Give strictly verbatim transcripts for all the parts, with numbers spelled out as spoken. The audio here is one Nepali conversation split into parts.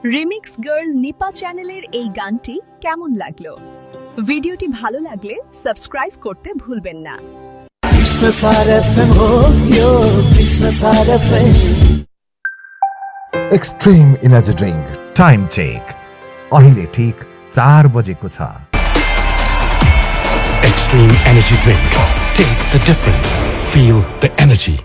রিমিক্স গার্ল নিপা চ্যানেলের এই গানটি কেমন লাগলো? ভিডিওটি ভালো লাগলে সাবস্ক্রাইব করতে ভুলবেন না। কৃষ্ণ সার এফএম हो यो কৃষ্ণ সার FM. Extreme energy drink time check अहिले ठीक चार बजेको छ। Extreme energy drink. Taste the difference. Feel the energy.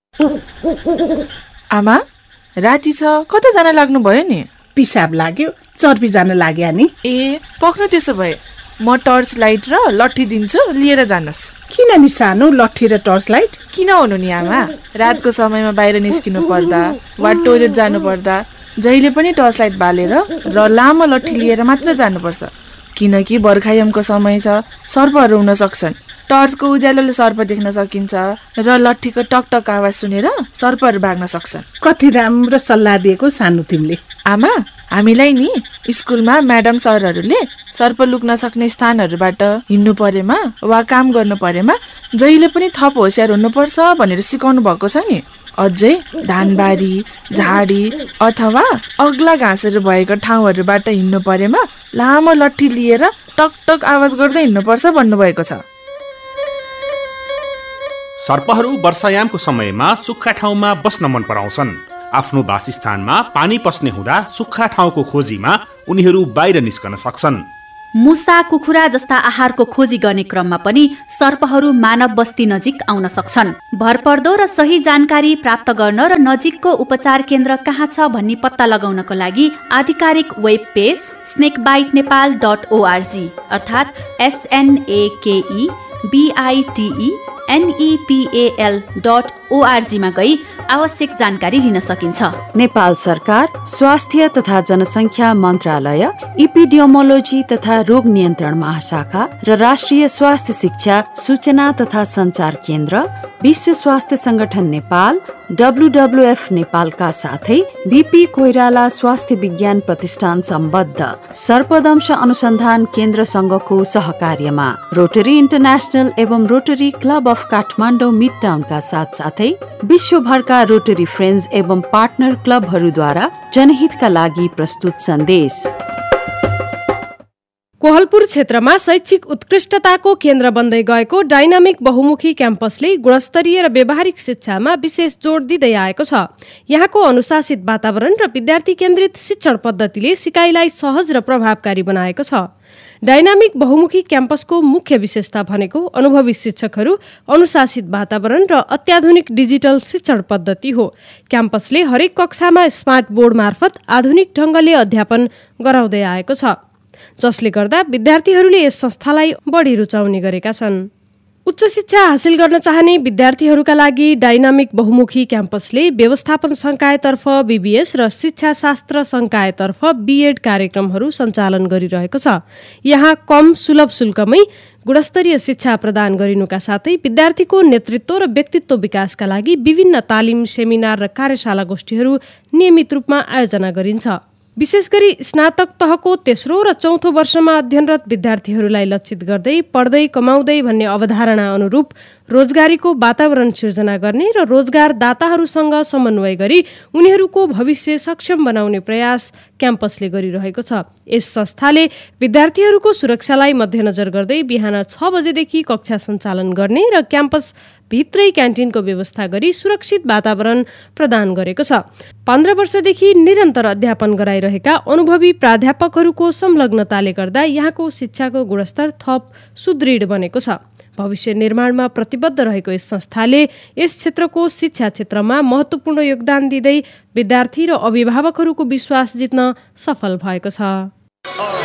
आमा राति छ कता जान लाग्नु भयो नि? पिसाब लाग्यो, चर्पी जान लाग्यो नि। ए पक्नु त्यसो भए म टर्च लाइट र लट्ठी दिन्छु, लिएर जानुस्। किन नि सानो लट्ठी र टर्च लाइट? किन हुनु नि आमा, रातको समयमा बाहिर निस्किनु पर्दा वा टोयलेट जानु पर्दा जहिले पनि टर्च लाइट बालेर र लामो लट्ठी लिएर मात्र जानुपर्छ, किनकि बर्खायामको समय छ, सर्पहरू हुन सक्छन्। टर्चको उज्यालोले सर्प देख्न सकिन्छ र लट्ठीको टकटक आवाज सुनेर सर्पहरू भाग्न सक्छन्। कति राम्रो सल्लाह दिएको सानो तिमीले। आमा हामीलाई नि स्कुलमा म्याडम सरहरूले सर्प लुक्न सक्ने स्थानहरूबाट हिँड्नु परेमा वा काम गर्नु परेमा जहिले पनि थप होसियार हुनुपर्छ भनेर सिकाउनु भएको छ नि। अझै धानबारी, झाडी अथवा अग्ला घाँसहरू भएको ठाउँहरूबाट हिँड्नु परेमा लामो लट्ठी लिएर टकटक आवाज गर्दै हिँड्नुपर्छ भन्नुभएको छ। सर्पहरू वर्षायामको समयमा सुक्खा ठाउँमा बस्न मन पराउँछन्। आफ्नो वासस्थानमा पानी पस्ने हुँदा सुक्खा ठाउँको खोजीमा उनीहरू बाहिर निस्कन सक्छन्। मुसा, कुखुरा जस्ता आहारको खोजी गर्ने क्रममा पनि सर्पहरू मानव बस्ती नजिक आउन सक्छन्। भरपर्दो र सही जानकारी प्राप्त गर्न र नजिकको उपचार केन्द्र कहाँ छ भन्ने पत्ता लगाउनको लागि आधिकारिक web page स्नेकबाइट Nepal dot ORG अर्थात् एसएनएकेई बिआइटिई एनईपीएल डट ओआरजी मा गई आवश्यक जानकारी लिन सकिन्छ। नेपाल सरकार स्वास्थ्य तथा जनसङ्ख्या मन्त्रालय, इपिडियोमोलोजी तथा रोग नियन्त्रण महाशाखा र राष्ट्रिय स्वास्थ्य शिक्षा सूचना तथा सञ्चार केन्द्र, विश्व स्वास्थ्य संगठन नेपाल, डब्लुडब्लुएफ नेपालका साथै बीपी कोइराला स्वास्थ्य विज्ञान प्रतिष्ठान सम्बद्ध सर्पदंश अनुसन्धान केन्द्र संघको सहकार्यमा रोटरी इन्टरनेशनल एवं rotary club of Kathmandu mid टाउनका साथ साथै विश्वभरका रोटरी फ्रेन्ड्स एवं पार्टनर क्लबहरूद्वारा जनहितका लागि प्रस्तुत सन्देश। कोहलपुर क्षेत्रमा शैक्षिक उत्कृष्टताको केन्द्र बन्दै गएको डाइनामिक बहुमुखी क्याम्पसले गुणस्तरीय र व्यावहारिक शिक्षामा विशेष जोड दिँदै आएको छ। यहाँको अनुशासित वातावरण र विद्यार्थी केन्द्रित शिक्षण पद्धतिले सिकाइलाई सहज र प्रभावकारी बनाएको छ। डाइनामिक बहुमुखी क्याम्पसको मुख्य विशेषता भनेको अनुभवी शिक्षकहरू, अनुशासित वातावरण र अत्याधुनिक डिजिटल शिक्षण पद्धति हो। क्याम्पसले हरेक कक्षामा स्मार्ट बोर्ड मार्फत आधुनिक ढङ्गले अध्यापन गराउँदै आएको छ, जसले गर्दा विद्यार्थीहरूले यस संस्थालाई बढी रुचाउने गरेका छन्। उच्च शिक्षा हासिल गर्न चाहने विद्यार्थीहरूका लागि डाइनामिक बहुमुखी क्याम्पसले व्यवस्थापन संकायतर्फ बीबीएस र शिक्षा शास्त्र संकायतर्फ बीएड कार्यक्रमहरू सञ्चालन गरिरहेको छ। यहाँ कम सुलभ शुल्कमै गुणस्तरीय शिक्षा प्रदान गरिनुका साथै विद्यार्थीको नेतृत्व र व्यक्तित्व विकासका लागि विभिन्न तालिम, सेमिनार र कार्यशाला गोष्ठीहरू नियमित रूपमा आयोजना गरिन्छ। विशेष गरी स्नातक तहको तेस्रो र चौथो वर्षमा अध्ययनरत विद्यार्थीहरूलाई लक्षित गर्दै पढ्दै कमाउँदै भन्ने अवधारणा अनुरूप रोजगारीको वातावरण सिर्जना गर्ने र रोजगारदाताहरूसँग समन्वय गरी उनीहरूको भविष्य सक्षम बनाउने प्रयास क्याम्पसले गरिरहेको छ। यस संस्थाले विद्यार्थीहरूको सुरक्षालाई मध्यनजर गर्दै बिहान छ बजेदेखि कक्षा सञ्चालन गर्ने र क्याम्पस भित्रै क्यान्टिनको व्यवस्था गरी सुरक्षित वातावरण प्रदान गरेको छ। पन्ध्र वर्षदेखि निरन्तर अध्यापन गराइरहेका अनुभवी प्राध्यापकहरूको संलग्नताले गर्दा यहाँको शिक्षाको गुणस्तर थप सुदृढ बनेको छ। भविष्य निर्माणमा प्रतिबद्ध रहेको यस संस्थाले यस क्षेत्रको शिक्षा क्षेत्रमा महत्त्वपूर्ण योगदान दिँदै विद्यार्थी र अभिभावकहरूको विश्वास जित्न सफल भएको छ।